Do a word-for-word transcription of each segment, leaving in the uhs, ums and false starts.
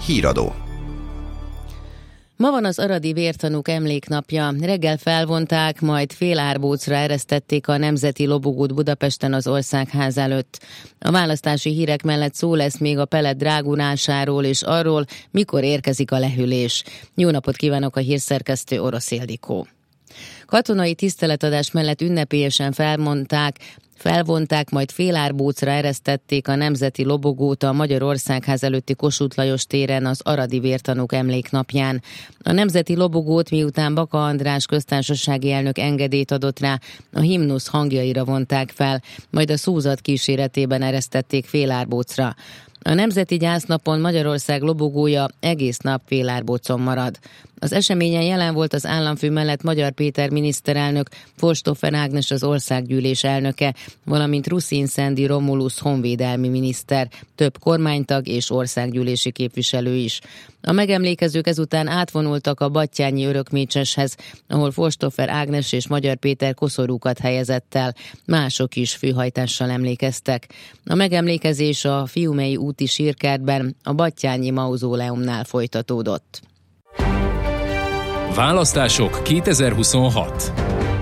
Híradó. Ma van az aradi vértanúk emléknapja. Reggel felvonták, majd félárbócra eresztették a Nemzeti Lobogót Budapesten az Országház előtt. A választási hírek mellett szó lesz még a pelet drágulásáról és arról, mikor érkezik a lehűlés. Jó napot kívánok, a hírszerkesztő Orosz Ildikó. Katonai tiszteletadás mellett ünnepélyesen felmondták, Felvonták, majd félárbócra eresztették a Nemzeti Lobogót a Magyar Országház előtti Kossuth Lajos téren az aradi vértanúk emléknapján. A Nemzeti Lobogót miután Baka András köztársasági elnök engedélyt adott rá, a himnusz hangjaira vonták fel, majd a szózat kíséretében eresztették félárbócra. A Nemzeti Gyásznapon Magyarország lobogója egész nap félárbócon marad. Az eseményen jelen volt az államfő mellett Magyar Péter miniszterelnök, Forstófer Ágnes az országgyűlés elnöke, valamint Ruszin Szendi Romulus honvédelmi miniszter, több kormánytag és országgyűlési képviselő is. A megemlékezők ezután átvonultak a Battyányi örökmécseshez, ahol Forstófer Ágnes és Magyar Péter koszorúkat helyezett el, mások is fűhajtással emlékeztek. A megemlékezés a Fiumei úti sírkertben, a Battyányi mauzóleumnál folytatódott. Választások kétezer-huszonhat.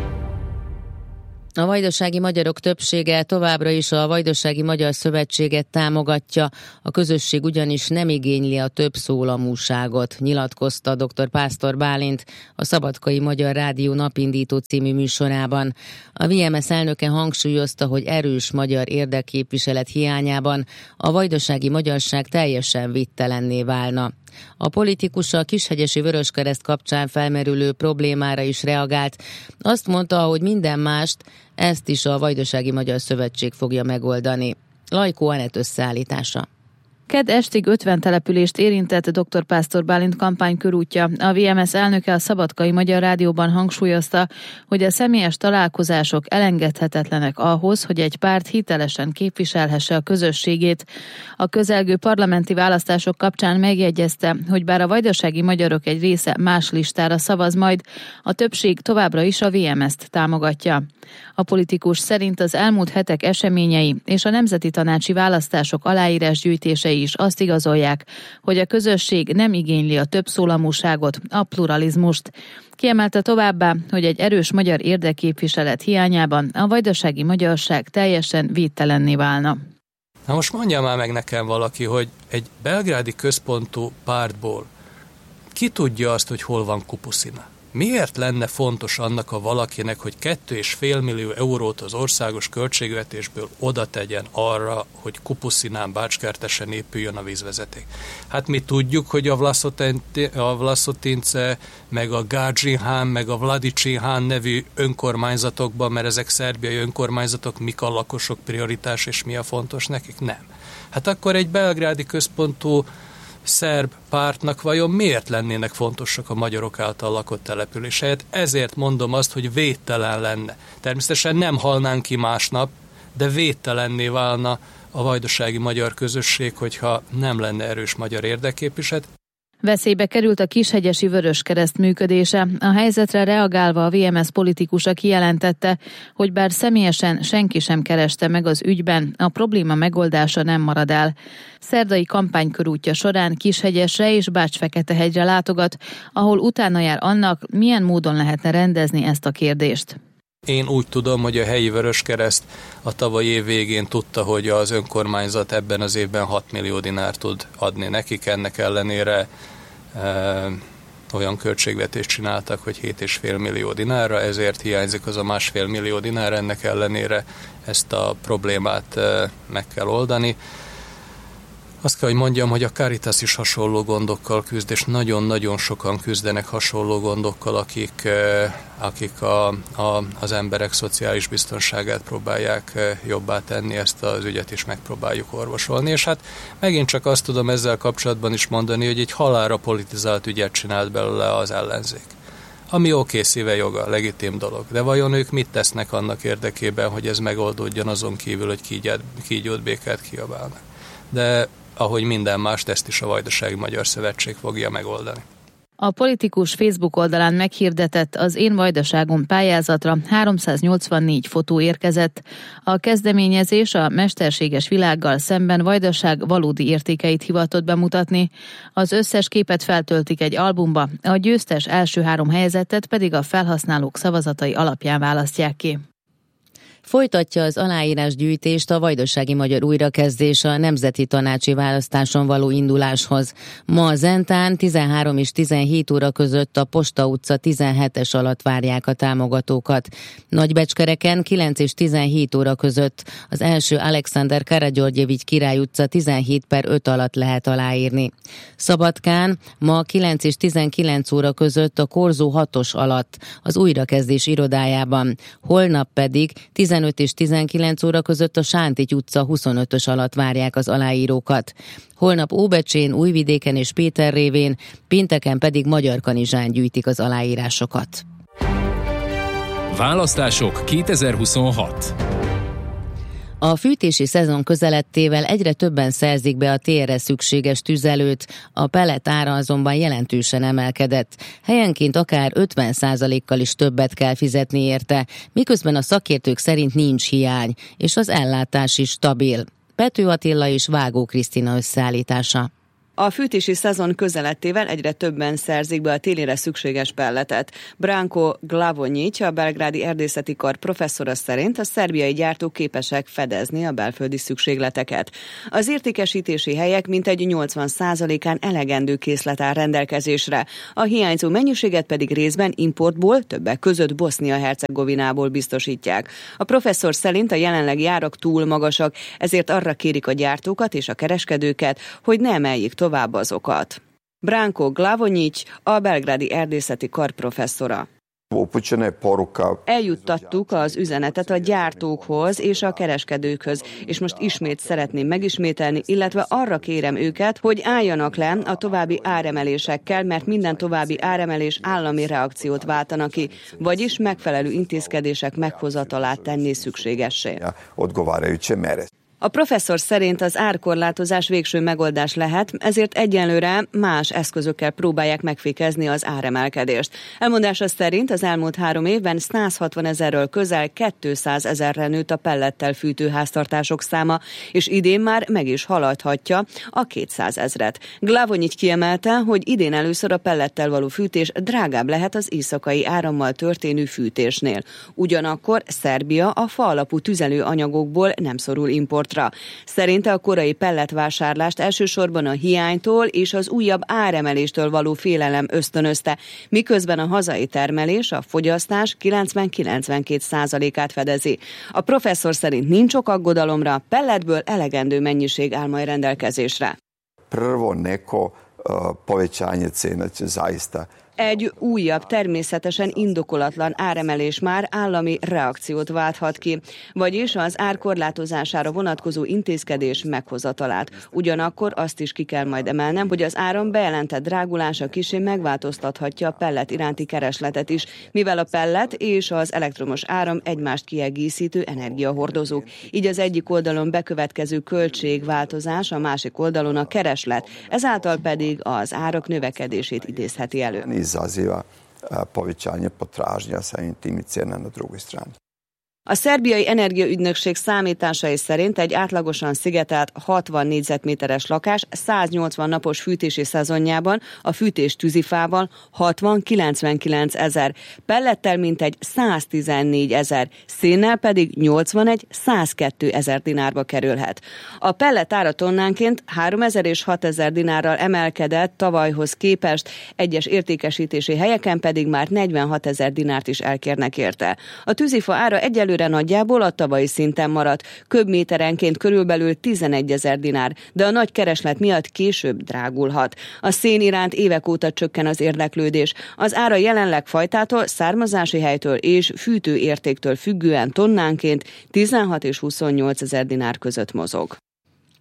A vajdasági magyarok többsége továbbra is a Vajdasági Magyar Szövetséget támogatja, a közösség ugyanis nem igényli a többszólamúságot, nyilatkozta dr. Pásztor Bálint a Szabadkai Magyar Rádió napindító című műsorában. A vé em es elnöke hangsúlyozta, hogy erős magyar érdekképviselet hiányában a vajdasági magyarság teljesen vittelenné válna. A politikus a Kishegyesi Vöröskereszt kapcsán felmerülő problémára is reagált. Azt mondta, hogy minden mást, ezt is a Vajdasági Magyar Szövetség fogja megoldani. Lajkó Anett összeállítása. Kedd estig ötven települést érintett dr. Pásztor Bálint kampánykörútja. A vé em es elnöke a Szabadkai Magyar Rádióban hangsúlyozta, hogy a személyes találkozások elengedhetetlenek ahhoz, hogy egy párt hitelesen képviselhesse a közösségét. A közelgő parlamenti választások kapcsán megjegyezte, hogy bár a vajdasági magyarok egy része más listára szavaz majd, a többség továbbra is a vé em es-t támogatja. A politikus szerint az elmúlt hetek eseményei és a nemzeti tanácsi választások aláírásgyűjtései is azt igazolják, hogy a közösség nem igényli a többszólamúságot, a pluralizmust. Kiemelte továbbá, hogy egy erős magyar érdekképviselet hiányában a vajdasági magyarság teljesen védtelenné válna. Na most mondja már meg nekem valaki, hogy egy belgrádi központú pártból ki tudja azt, hogy hol van Kupuszina? Miért lenne fontos annak a valakinek, hogy két és fél millió eurót az országos költségvetésből oda tegyen arra, hogy Kupuszinán Bácskertesen épüljön a vízvezeték? Hát mi tudjuk, hogy a Vlasotince, meg a Gádzsihán, meg a Vladicihán nevű önkormányzatokban, mert ezek szerbiai önkormányzatok, mik a lakosok prioritás és mi a fontos nekik? Nem. Hát akkor egy belgrádi központú szerb pártnak vajon miért lennének fontosak a magyarok által lakott település helyett? Ezért mondom azt, hogy védtelen lenne. Természetesen nem halnánk ki másnap, de védtelenné válna a vajdasági magyar közösség, hogyha nem lenne erős magyar érdekképviselet. Veszélybe került a Kishegyesi Vöröskereszt működése. A helyzetre reagálva a vé em es politikusa kijelentette, hogy bár személyesen senki sem kereste meg az ügyben, a probléma megoldása nem marad el. Szerdai kampánykörútja során Kishegyesre és Bács-Feketehegyre látogat, ahol utána jár annak, milyen módon lehetne rendezni ezt a kérdést. Én úgy tudom, hogy a helyi Vöröskereszt a tavalyi év végén tudta, hogy az önkormányzat ebben az évben hat millió dinár tud adni nekik, ennek ellenére e, olyan költségvetést csináltak, hogy hét és fél millió dinárra, ezért hiányzik az a másfél millió dinár, ennek ellenére ezt a problémát e, meg kell oldani. Azt kell, hogy mondjam, hogy a Caritas is hasonló gondokkal küzd, és nagyon-nagyon sokan küzdenek hasonló gondokkal, akik, akik a, a, az emberek szociális biztonságát próbálják jobbá tenni, ezt az ügyet is megpróbáljuk orvosolni. És hát megint csak azt tudom ezzel kapcsolatban is mondani, hogy egy halálra politizált ügyet csinált belőle az ellenzék. Ami oké, szíve joga, legitim dolog. De vajon ők mit tesznek annak érdekében, hogy ez megoldódjon azon kívül, hogy kígyót, kígyót békát kiabálnak? De ahogy minden mást, ezt is a Vajdasági Magyar Szövetség fogja megoldani. A politikus Facebook oldalán meghirdetett az Én Vajdaságom pályázatra háromszáznyolcvannégy fotó érkezett. A kezdeményezés a mesterséges világgal szemben Vajdaság valódi értékeit hivatott bemutatni. Az összes képet feltöltik egy albumba, a győztes első három helyezettet pedig a felhasználók szavazatai alapján választják ki. Folytatja az aláírásgyűjtést a Vajdasági Magyar Újrakezdés a nemzeti tanácsi választáson való induláshoz. Ma Zentán tizenhárom és tizenhét óra között a Posta utca tizenhetes alatt várják a támogatókat. Nagybecskereken kilenc és tizenhét óra között az első Alexander Karagyörgyevics Király utca tizenhét per öt alatt lehet aláírni. Szabadkán ma kilenc és tizenkilenc óra között a Korzó hatos alatt az Újrakezdés irodájában, holnap pedig tizenöt és tizenkilenc óra között a Sántigy utca huszonötös alatt várják az aláírókat. Holnap Óbecsén, Újvidéken és Péterrévén, pénteken pedig Magyarkanizsán gyűjtik az aláírásokat. Választások kétezer-huszonhat. A fűtési szezon közeledtével egyre többen szerzik be a térre szükséges tüzelőt, a pellet ára azonban jelentősen emelkedett. Helyenként akár ötven százalékkal is többet kell fizetni érte, miközben a szakértők szerint nincs hiány, és az ellátás is stabil. Pető Attila és Vágó Krisztina összeállítása. A fűtési szezon közeledtével egyre többen szerzik be a télire szükséges pelletet. Branko Glavonyics, a belgrádi erdészeti kar professzora szerint a szerbiai gyártók képesek fedezni a belföldi szükségleteket. Az értékesítési helyek mintegy nyolcvan százalékán elegendő készlet áll rendelkezésre. A hiányzó mennyiséget pedig részben importból, többek között Bosznia-Hercegovinából biztosítják. A professzor szerint a jelenlegi árak túl magasak, ezért arra kérik a gyártókat és a kereskedőket, hogy ne emeljék tovább tovább azokat. Branko Glavonyics, a belgrádi erdészeti kar professzora. Eljuttattuk az üzenetet a gyártókhoz és a kereskedőkhöz, és most ismét szeretném megismételni, illetve arra kérem őket, hogy álljanak le a további áremelésekkel, mert minden további áremelés állami reakciót váltana ki, vagyis megfelelő intézkedések meghozatalát tenné szükségessé. A professzor szerint az árkorlátozás végső megoldás lehet, ezért egyenlőre más eszközökkel próbálják megfékezni az áremelkedést. Elmondása szerint az elmúlt három évben százhatvan ezerről közel kétszázezerre nőtt a pellettel fűtő háztartások száma, és idén már meg is haladhatja a kétszázezret. Glavonyics kiemelte, hogy idén először a pellettel való fűtés drágább lehet az éjszakai árammal történő fűtésnél. Ugyanakkor Szerbia a fa alapú tüzelőanyagokból nem szorul import. Szerinte a korai pelletvásárlást elsősorban a hiánytól és az újabb áremeléstől való félelem ösztönözte, miközben a hazai termelés a fogyasztás kilencven-kilencvenkét százalékát fedezi. A professzor szerint nincs ok aggodalomra, pelletből elegendő mennyiség áll majd rendelkezésre. Prvo neko povećanje cena će zaista Egy újabb, természetesen indokolatlan áremelés már állami reakciót válthat ki, vagyis az ár korlátozására vonatkozó intézkedés meghozatalát. Ugyanakkor azt is ki kell majd emelnem, hogy az áram bejelentett drágulása kissé megváltoztathatja a pellet iránti keresletet is, mivel a pellet és az elektromos áram egymást kiegészítő energiahordozók. Így az egyik oldalon bekövetkező költségváltozás, a másik oldalon a kereslet, ezáltal pedig az árak növekedését idézheti elő. izaziva povećanje potražnje, a samim tim i cena na drugoj strani. A szerbiai energiaügynökség számításai szerint egy átlagosan szigetelt hatvan négyzetméteres lakás száznyolcvan napos fűtési szezonjában a fűtés tűzifával hatvan-kilencvenkilenc ezer, pellettel mintegy száztizennégy ezer, szénnel pedig nyolcvanegy-százkettő ezer dinárba kerülhet. A pellet ára tonnánként háromezer és hatezer dinárral emelkedett tavalyhoz képest, egyes értékesítési helyeken pedig már negyvenhat ezer dinárt is elkérnek érte. A tűzifa ára egyelőre nagyjából a tavalyi szinten maradt, köbméterenként körülbelül tizenegyezer dinár, de a nagy kereslet miatt később drágulhat. A szén iránt évek óta csökken az érdeklődés. Az ára jelenleg fajtától, származási helytől és fűtőértéktől függően tonnánként tizenhat és huszonnyolc ezer dinár között mozog.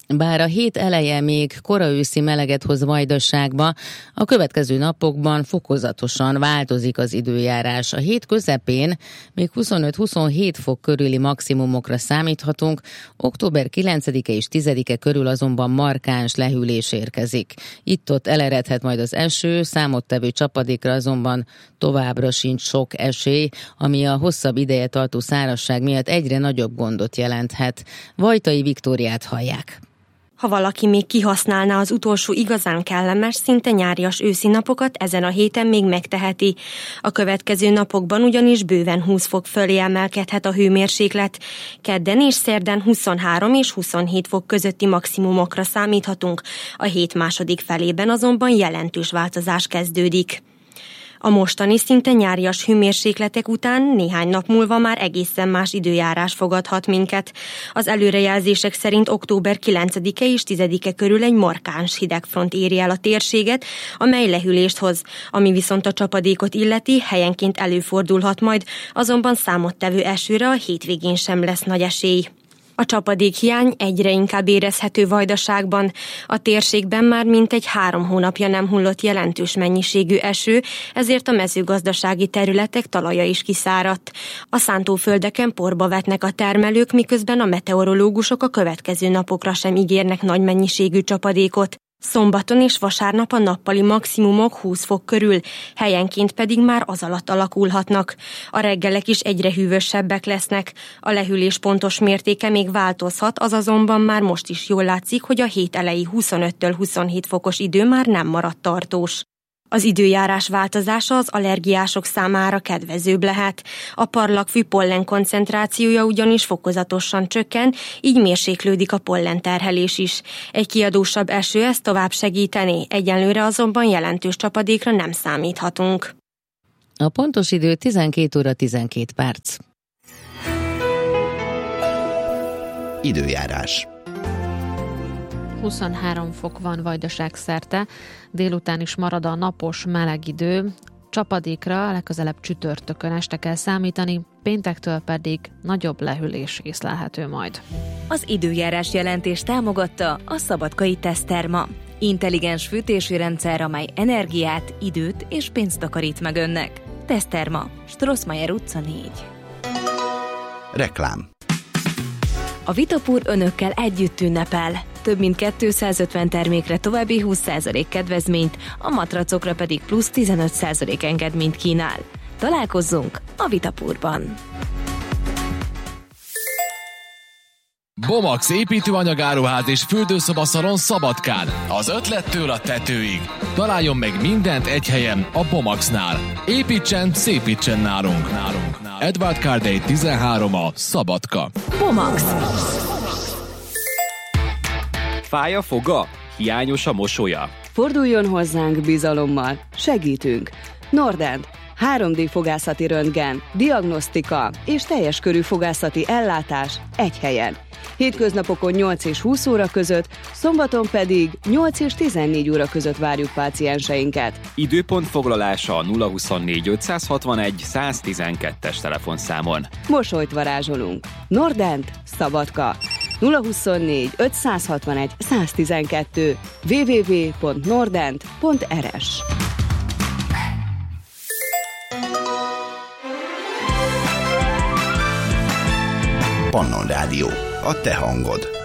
Bár a hét eleje még koraőszi meleget hoz Vajdaságba, a következő napokban fokozatosan változik az időjárás. A hét közepén még huszonöt-huszonhét fok körüli maximumokra számíthatunk, október kilencedike és tizedike körül azonban markáns lehűlés érkezik. Itt-ott eleredhet majd az eső, számottevő csapadékra azonban továbbra sincs sok esély, ami a hosszabb ideje tartó szárazság miatt egyre nagyobb gondot jelenthet. Vajtai Viktóriát hallják. Ha valaki még kihasználná az utolsó igazán kellemes, szinte nyárias őszi napokat, ezen a héten még megteheti. A következő napokban ugyanis bőven húsz fok fölé emelkedhet a hőmérséklet. Kedden és szerdán huszonhárom és huszonhét fok közötti maximumokra számíthatunk. A hét második felében azonban jelentős változás kezdődik. A mostani szinte nyárias hőmérsékletek után néhány nap múlva már egészen más időjárás fogadhat minket. Az előrejelzések szerint október kilencedike és tizedike körül egy markáns hidegfront éri el a térséget, amely lehűlést hoz, ami viszont a csapadékot illeti, helyenként előfordulhat majd, azonban számottevő esőre a hétvégén sem lesz nagy esély. A csapadékhiány egyre inkább érezhető Vajdaságban. A térségben már mintegy három hónapja nem hullott jelentős mennyiségű eső, ezért a mezőgazdasági területek talaja is kiszáradt. A szántóföldeken porba vetnek a termelők, miközben a meteorológusok a következő napokra sem ígérnek nagy mennyiségű csapadékot. Szombaton és vasárnap a nappali maximumok húsz fok körül, helyenként pedig már az alatt alakulhatnak. A reggelek is egyre hűvösebbek lesznek. A lehűlés pontos mértéke még változhat, az azonban már most is jól látszik, hogy a hét elejé huszonöttől huszonhét fokos idő már nem maradt tartós. Az időjárás változása az allergiások számára kedvezőbb lehet. A parlagfű pollen koncentrációja ugyanis fokozatosan csökken, így mérséklődik a pollenterhelés is. Egy kiadósabb eső ezt tovább segítené, egyenlőre azonban jelentős csapadékra nem számíthatunk. A pontos idő tizenkét óra tizenkét perc. Időjárás. huszonhárom fok van Vajdaság szerte, délután is marad a napos, meleg idő, csapadékra legközelebb csütörtökön este kell számítani, péntektől pedig nagyobb lehűlés észlelhető majd. Az időjárás jelentés támogatta a Szabadkai Teszterma. Intelligens fűtési rendszer, amely energiát, időt és pénzt takarít meg önnek. Teszterma, Strossmayer utca négy. Reklám. A Vitapur önökkel együtt ünnepel. Több mint kétszázötven termékre további húsz százalék kedvezményt, a matracokra pedig plusz tizenöt százalék engedményt kínál. Találkozzunk a Vitapurban! Bomax építőanyagáruház és fürdőszobaszalon Szabadkán. Az ötlettől a tetőig. Találjon meg mindent egy helyen a Bomaxnál. Építsen, szépítsen nálunk. nálunk. Edward Cardey tizenhárom a Szabadka. Bomax. Fáj a foga? Hiányos a mosolya? Forduljon hozzánk bizalommal. Segítünk. Nordent. három dé fogászati röntgen, diagnosztika és teljes körű fogászati ellátás egy helyen. Hétköznapokon nyolc és húsz óra között, szombaton pedig nyolc és tizennégy óra között várjuk pácienseinket. Időpont foglalása a nulla huszonnégy ötszázhatvanegy száztizenkettes telefonszámon. Mosolyt varázsolunk. Nordent, Szabadka. nulla huszonnégy ötszázhatvanegy száztizenkettő double-u double-u double-u pont nordent pont er es. Pannon Rádió, a te hangod.